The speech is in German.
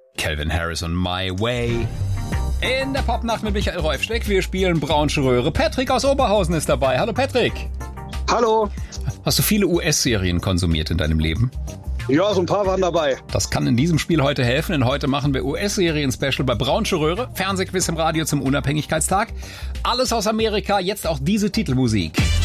Calvin Harris und My Way. In der Popnacht mit Michael Räufsteck. Wir spielen Braunsche Röhre. Patrick aus Oberhausen ist dabei. Hallo Patrick. Hallo. Hast du viele US-Serien konsumiert in deinem Leben? Ja, so ein paar waren dabei. Das kann in diesem Spiel heute helfen, denn heute machen wir US-Serien-Special bei Braunsche Röhre. Fernsehquiz im Radio zum Unabhängigkeitstag. Alles aus Amerika, jetzt auch diese Titelmusik.